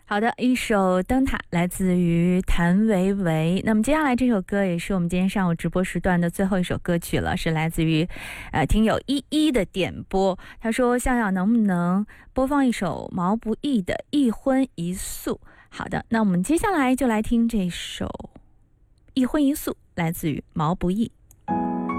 好的，一首《灯塔》来自于谭维维。那么接下来这首歌也是我们今天上午直播时段的最后一首歌曲了，是来自于听友依依的点播。他说：“笑笑能不能播放一首毛不易的《一荤一素》？”好的，那我们接下来就来听这首《一荤一素》，来自于毛不易。